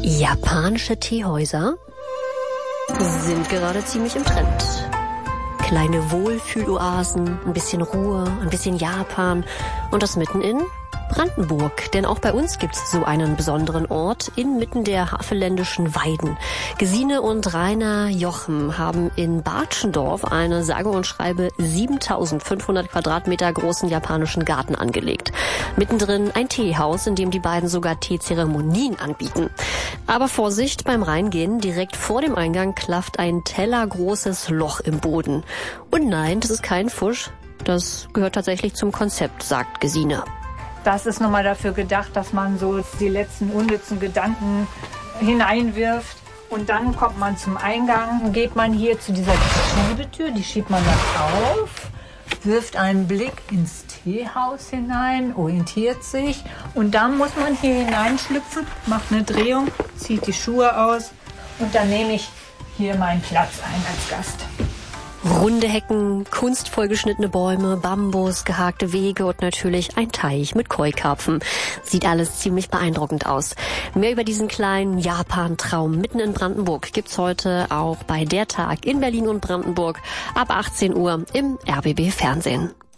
Japanische Teehäuser sind gerade ziemlich im Trend. Kleine Wohlfühloasen, ein bisschen Ruhe, ein bisschen Japan und das mitten in Brandenburg. Denn auch bei uns gibt's so einen besonderen Ort inmitten der havelländischen Weiden. Gesine und Rainer Jochem haben in Bartschendorf eine sage und schreibe 7.500 Quadratmeter großen japanischen Garten angelegt. Mittendrin ein Teehaus, in dem die beiden sogar Teezeremonien anbieten. Aber Vorsicht beim Reingehen, direkt vor dem Eingang klafft ein tellergroßes Loch im Boden. Und nein, das ist kein Fusch, das gehört tatsächlich zum Konzept, sagt Gesine. Das ist nochmal dafür gedacht, dass man so die letzten unnützen Gedanken hineinwirft. Und dann kommt man zum Eingang, geht man hier zu dieser Schiebetür, die schiebt man dann auf, wirft einen Blick ins Teehaus hinein, orientiert sich. Und dann muss man hier hineinschlüpfen, macht eine Drehung, zieht die Schuhe aus und dann nehme ich hier meinen Platz ein als Gast. Runde Hecken, kunstvoll geschnittene Bäume, Bambus, gehakte Wege und natürlich ein Teich mit Koi-Karpfen. Sieht alles ziemlich beeindruckend aus. Mehr über diesen kleinen Japan-Traum mitten in Brandenburg gibt's heute auch bei Der Tag in Berlin und Brandenburg ab 18 Uhr im RBB Fernsehen.